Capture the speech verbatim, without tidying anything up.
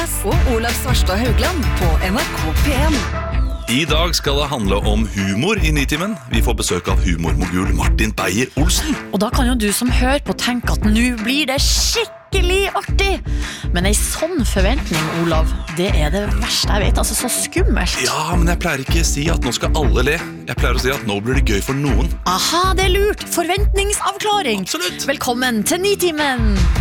Og Olav Svarstad Haugland på N R K P en. I dag skal det handle om humor i Nitimen. Vi får besøk av humormogul Martin Beyer-Olsen. Og da kan jo du som hører på tenke at nå blir det skikkelig artig. Men en sånn forventning, Olav, det er det verste jeg vet. Altså så skummelt. Ja, men jeg pleier ikke å si at nå skal alle le. Jeg pleier å si at nå blir det gøy for noen. Aha, det er lurt. Forventningsavklaring. Absolutt. Velkommen til Nitimen.